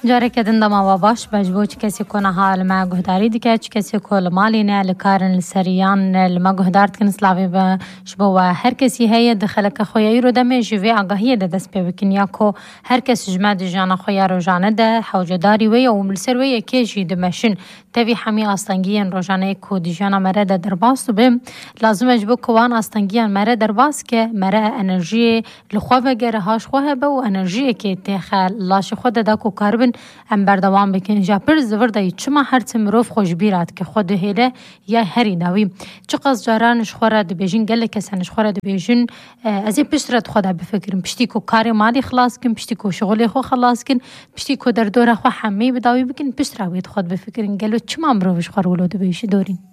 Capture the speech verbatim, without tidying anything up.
جاره کدن دما و باش بجبو چه کسی کنه ها لما گهداری دیگه چه کسی کل مالی نه لکارن لسریان لما گهدارت کن سلاوی با شبو و هر کسی هی دخل که خویی رو دم جوی آگاهی ده دست بکن یا کو هر کسی جمع جانا خویا روزانه ده حوجداری وی و ملسر وی کیجی دمشن تبی حمی آستانگیان روزانه کو دیجانا مره ده درباس و بیم لازم جبو کوان آستانگیان مره درباس که مره انرژی لخواه گره هاش خواه به و انرژی که تخل لاش خود ده کو کاربن ام بردوام بکن جا پر زور دایی چما هر تمروف خوش بیراد که خود هیله یا هری داوی چقدر جارانش خوره دی بیجین گله کسانش خوره دی بیجین از این پشترت خدا بفکرم پشتی کو کار مالی خلاص کن پشتی کو شغلی خو خلاص کن پشتی کو در دور خو حمی بداوی بکن پشتراویت خود بفکرین گلو چما مروفش خور ولو دی بیش دورین